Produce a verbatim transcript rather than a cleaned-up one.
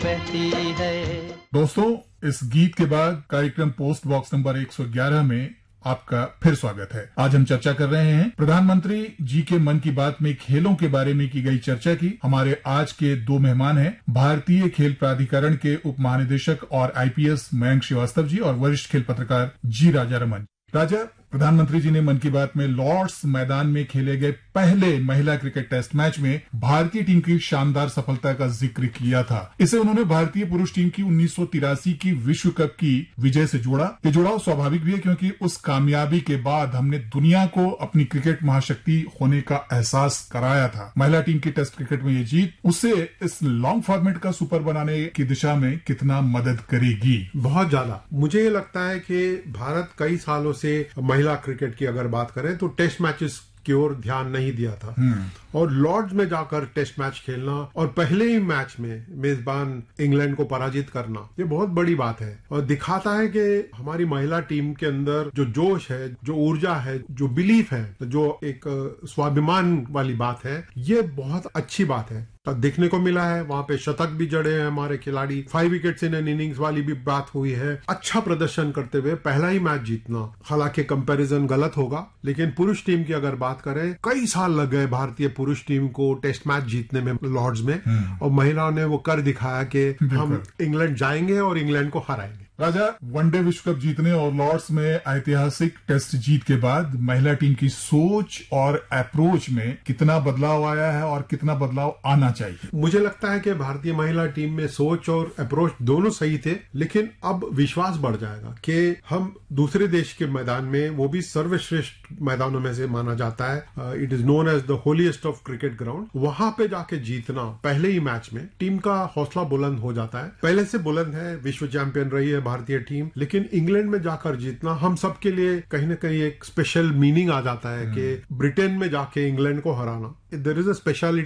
बहती है। दोस्तों, इस गीत के बाद कार्यक्रम पोस्ट बॉक्स नंबर एक सौ ग्यारह में आपका फिर स्वागत है। आज हम चर्चा कर रहे हैं प्रधानमंत्री जी के मन की बात में खेलों के बारे में की गई चर्चा की। हमारे आज के दो मेहमान हैं भारतीय खेल प्राधिकरण के उप महानिदेशक और आईपीएस मयंक श्रीवास्तव जी और वरिष्ठ खेल पत्रकार जी राजा रमन। राजा, प्रधानमंत्री जी ने मन की बात में लॉर्ड्स मैदान में खेले गए पहले महिला क्रिकेट टेस्ट मैच में भारतीय टीम की शानदार सफलता का जिक्र किया था। इसे उन्होंने भारतीय पुरुष टीम की उन्नीस सौ तिरासी की विश्व कप की विजय से जोड़ा। ये जुड़ाव स्वाभाविक भी है क्योंकि उस कामयाबी के बाद हमने दुनिया को अपनी क्रिकेट महाशक्ति होने का एहसास कराया था। महिला टीम की टेस्ट क्रिकेट में ये जीत उससे इस लॉन्ग फॉर्मेट का सुपर बनाने की दिशा में कितना मदद करेगी? बहुत ज्यादा। मुझे ये लगता है कि भारत कई सालों से महिला क्रिकेट की अगर बात करें तो टेस्ट मैचेस की ओर ध्यान नहीं दिया था और लॉर्ड्स में जाकर टेस्ट मैच खेलना और पहले ही मैच में मेजबान इंग्लैंड को पराजित करना, ये बहुत बड़ी बात है और दिखाता है कि हमारी महिला टीम के अंदर जो जोश है, जो ऊर्जा है, जो बिलीफ है, जो एक स्वाभिमान वाली बात है, ये बहुत अच्छी बात है। तो देखने को मिला है, वहां पे शतक भी जड़े हैं हमारे खिलाड़ी, five wickets in an innings वाली भी बात हुई है। अच्छा प्रदर्शन करते हुए पहला ही मैच जीतना, हालांकि कंपैरिजन गलत होगा, लेकिन पुरुष टीम की अगर बात करें, कई साल लग गए भारतीय पुरुष टीम को टेस्ट मैच जीतने में लॉर्ड्स में, और महिलाओं ने वो कर दिखाया कि हम इंग्लैंड जाएंगे और इंग्लैंड को हराएंगे। राजा, वनडे विश्व कप जीतने और लॉर्ड्स में ऐतिहासिक टेस्ट जीत के बाद महिला टीम की सोच और अप्रोच में कितना बदलाव आया है और कितना बदलाव आना चाहिए? मुझे लगता है कि भारतीय महिला टीम में सोच और अप्रोच दोनों सही थे, लेकिन अब विश्वास बढ़ जाएगा कि हम दूसरे देश के मैदान में, वो भी सर्वश्रेष्ठ मैदानों में से माना जाता है, it is known as the holiest of cricket ground, वहां पे जाके जीतना पहले ही मैच में, टीम का हौसला बुलंद हो जाता है। पहले से बुलंद है, विश्व चैंपियन रही है भारतीय टीम, लेकिन इंग्लैंड में जाकर जीतना हम सबके लिए कहीं ना कहीं एक स्पेशल मीनिंग आ जाता है कि ब्रिटेन में जाके इंग्लैंड को हराना, देयर इज अ स्पेशलिटी